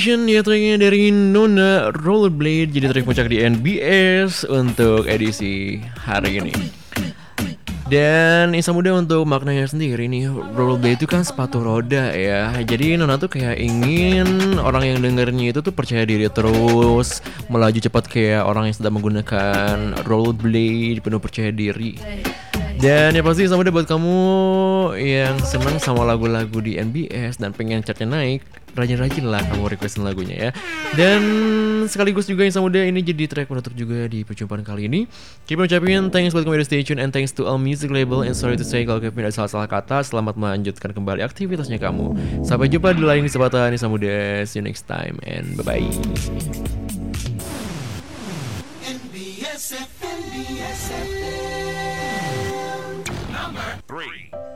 Ya, tracknya dari Nona Rollerblade jadi track puncak di NBS untuk edisi hari ini. Dan Insan Muda untuk maknanya sendiri nih, rollerblade itu kan sepatu roda ya. Jadi Nona tuh kayak ingin orang yang dengernya itu tuh percaya diri terus, melaju cepat kayak orang yang sedang menggunakan rollerblade, penuh percaya diri. Dan ya pasti sama deh buat kamu yang seneng sama lagu-lagu di NBS dan pengen chartnya naik, rajin-rajin lah kamu requestin lagunya ya. Dan sekaligus juga yang sama deh ini jadi track penutup juga di perjumpaan kali ini. Keep on ucapin thanks buat kamu di station and thanks to all music label and sorry to say kalau Kevin ada salah-salah kata. Selamat melanjutkan kembali aktivitasnya kamu. Sampai jumpa di lain kesempatan Insan Muda. See you next time and bye-bye. Number 3.